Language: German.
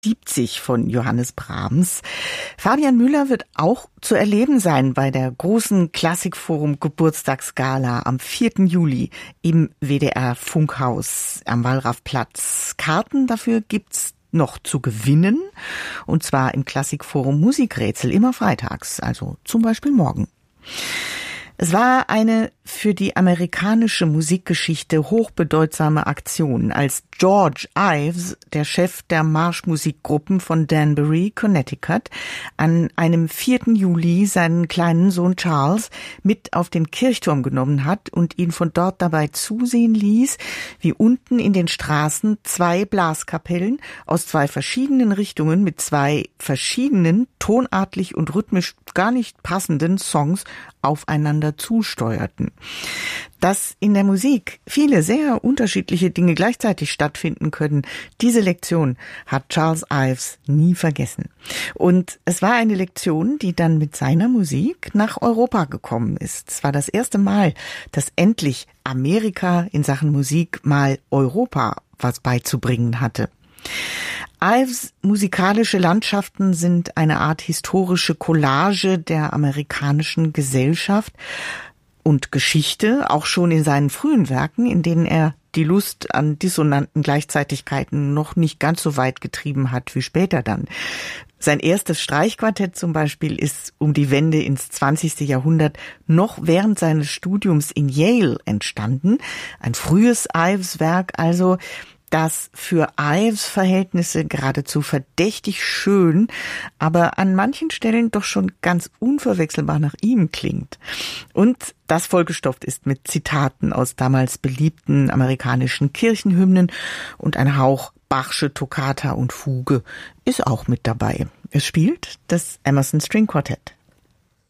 70 von Johannes Brahms. Fabian Müller wird auch zu erleben sein bei der großen Klassikforum Geburtstagsgala am 4. Juli im WDR Funkhaus am Wallrafplatz. Karten dafür gibt's noch zu gewinnen, und zwar im Klassikforum Musikrätsel immer freitags, also zum Beispiel morgen. Es war eine für die amerikanische Musikgeschichte hochbedeutsame Aktion, als George Ives, der Chef der Marschmusikgruppen von Danbury, Connecticut, an einem 4. Juli seinen kleinen Sohn Charles mit auf den Kirchturm genommen hat und ihn von dort dabei zusehen ließ, wie unten in den Straßen 2 Blaskapellen aus 2 verschiedenen Richtungen mit 2 verschiedenen, tonartlich und rhythmisch gar nicht passenden Songs aufeinander zusteuerten. Dass in der Musik viele sehr unterschiedliche Dinge gleichzeitig stattfinden können, diese Lektion hat Charles Ives nie vergessen. Und es war eine Lektion, die dann mit seiner Musik nach Europa gekommen ist. Es war das erste Mal, dass endlich Amerika in Sachen Musik mal Europa was beizubringen hatte. Ives musikalische Landschaften sind eine Art historische Collage der amerikanischen Gesellschaft und Geschichte, auch schon in seinen frühen Werken, in denen er die Lust an dissonanten Gleichzeitigkeiten noch nicht ganz so weit getrieben hat wie später dann. Sein erstes Streichquartett zum Beispiel ist um die Wende ins 20. Jahrhundert noch während seines Studiums in Yale entstanden. Ein frühes Ives-Werk also, das für Ives Verhältnisse geradezu verdächtig schön, aber an manchen Stellen doch schon ganz unverwechselbar nach ihm klingt. Und das vollgestopft ist mit Zitaten aus damals beliebten amerikanischen Kirchenhymnen, und ein Hauch Bachsche Toccata und Fuge ist auch mit dabei. Es spielt das Emerson String Quartett.